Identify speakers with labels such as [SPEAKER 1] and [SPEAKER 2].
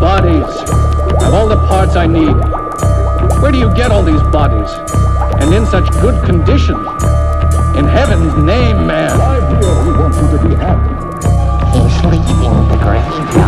[SPEAKER 1] bodies. I've all the parts I need. Where do you get all these bodies? And in such good condition? In heaven's name, man.